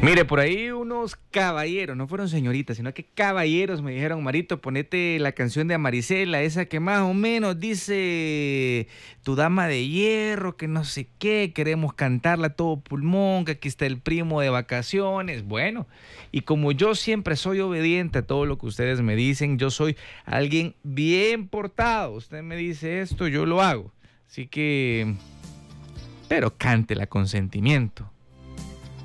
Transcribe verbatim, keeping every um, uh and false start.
Mire, por ahí unos caballeros, no fueron señoritas, sino que caballeros me dijeron: Marito, ponete la canción de Marisela, esa que más o menos dice tu dama de hierro, que no sé qué, queremos cantarla a todo pulmón, que aquí está el primo de vacaciones. Bueno, y como yo siempre soy obediente a todo lo que ustedes me dicen, yo soy alguien bien portado. Usted me dice esto, yo lo hago. Así que, pero cántela con sentimiento.